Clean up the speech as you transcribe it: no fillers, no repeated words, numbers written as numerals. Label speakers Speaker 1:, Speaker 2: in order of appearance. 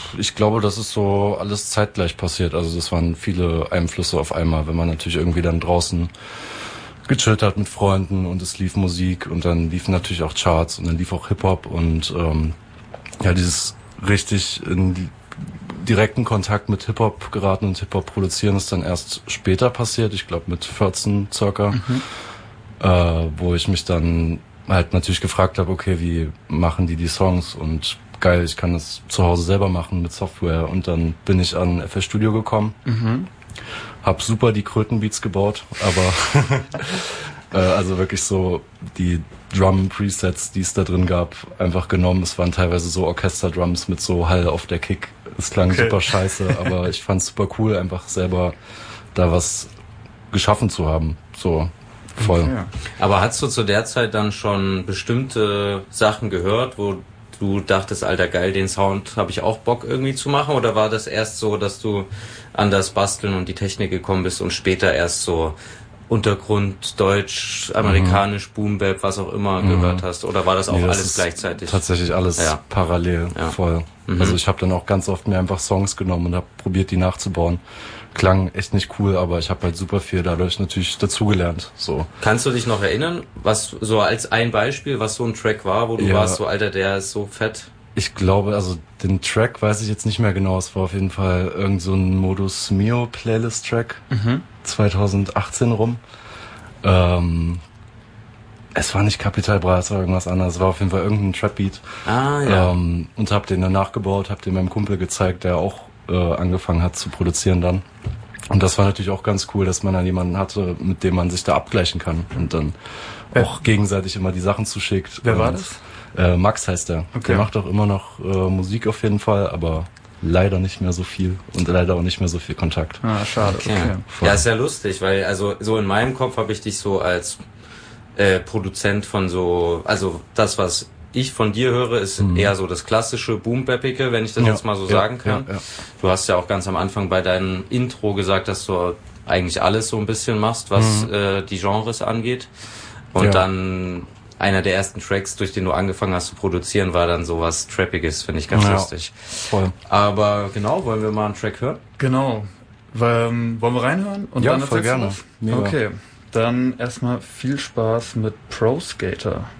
Speaker 1: Ich glaube, das ist so alles zeitgleich passiert. Also das waren viele Einflüsse auf einmal, wenn man natürlich irgendwie dann draußen gechillt hat mit Freunden und es lief Musik und dann liefen natürlich auch Charts und dann lief auch Hip-Hop und dieses richtig in direkten Kontakt mit Hip-Hop geraten und Hip-Hop produzieren ist dann erst später passiert, ich glaube mit 14 circa, wo ich mich dann halt natürlich gefragt habe, okay, wie machen die Songs und geil, ich kann das zu Hause selber machen mit Software und dann bin ich an FL Studio gekommen, hab super die Krötenbeats gebaut, aber also wirklich so die Drum-Presets, die es da drin gab, einfach genommen. Es waren teilweise so Orchester-Drums mit so Hall auf der Kick. Es klang super scheiße, aber ich fand's super cool, einfach selber da was geschaffen zu haben. So voll.
Speaker 2: Okay. Aber hast du zu der Zeit dann schon bestimmte Sachen gehört, wo du dachtest, alter geil, den Sound habe ich auch Bock irgendwie zu machen? Oder war das erst so, dass du an das Basteln und die Technik gekommen bist und später erst so Untergrund, Deutsch, amerikanisch, Boom Bap, was auch immer gehört hast? Oder war das auch alles gleichzeitig?
Speaker 1: Tatsächlich alles parallel, voll. Also ich habe dann auch ganz oft mir einfach Songs genommen und habe probiert, die nachzubauen. Klang echt nicht cool, aber ich habe halt super viel dadurch natürlich dazugelernt. So.
Speaker 2: Kannst du dich noch erinnern, was so als ein Beispiel, was so ein Track war, wo du warst, so alter, der ist so fett?
Speaker 1: Ich glaube, also den Track weiß ich jetzt nicht mehr genau. Es war auf jeden Fall irgend so ein Modus Mio Playlist Track, 2018 rum. Es war nicht Capital Bra, es war irgendwas anderes. Es war auf jeden Fall irgendein Trap-Beat. Und hab den dann nachgebaut, hab den meinem Kumpel gezeigt, der auch angefangen hat zu produzieren dann. Und das war natürlich auch ganz cool, dass man dann jemanden hatte, mit dem man sich da abgleichen kann und dann auch gegenseitig immer die Sachen zuschickt.
Speaker 2: Wer war das?
Speaker 1: Max heißt der. Okay. Der macht auch immer noch Musik auf jeden Fall, aber leider nicht mehr so viel und leider auch nicht mehr so viel Kontakt.
Speaker 2: Ah, schade. Okay. Ja, ist ja lustig, weil also so in meinem Kopf habe ich dich so als Produzent von so, also das, was ich von dir höre, ist eher so das klassische Boom-Bappige, wenn ich das jetzt mal so sagen kann. Ja. Du hast ja auch ganz am Anfang bei deinem Intro gesagt, dass du eigentlich alles so ein bisschen machst, was die Genres angeht. Und dann einer der ersten Tracks, durch den du angefangen hast zu produzieren, war dann sowas Trappiges, finde ich ganz lustig.
Speaker 1: Voll.
Speaker 2: Aber genau, wollen wir mal einen Track hören?
Speaker 3: Genau. Wollen wir reinhören? Und
Speaker 1: ja,
Speaker 3: dann
Speaker 1: voll gerne.
Speaker 3: Okay, dann erstmal viel Spaß mit Pro Skater.